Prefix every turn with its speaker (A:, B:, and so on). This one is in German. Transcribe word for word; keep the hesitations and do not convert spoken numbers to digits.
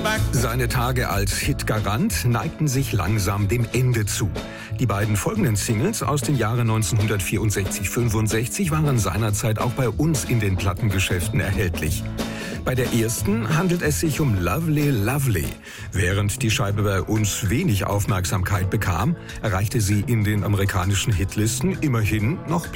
A: back.
B: Seine Tage als Hitgarant neigten sich langsam dem Ende zu. Die beiden folgenden Singles aus den Jahren neunzehnhundertvierundsechzig fünfundsechzig waren seinerzeit auch bei uns in den Plattengeschäften erhältlich. Bei der ersten handelt es sich um Lovely Lovely. Während die Scheibe bei uns wenig Aufmerksamkeit bekam, erreichte sie in den amerikanischen Hitlisten immerhin noch Platz